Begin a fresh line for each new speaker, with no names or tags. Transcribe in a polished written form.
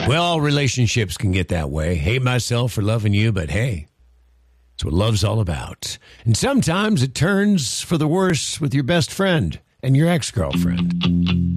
Well, all relationships can get that way. Hate myself for loving you, but hey, it's what love's all about. And sometimes it turns for the worse with your best friend and your ex-girlfriend.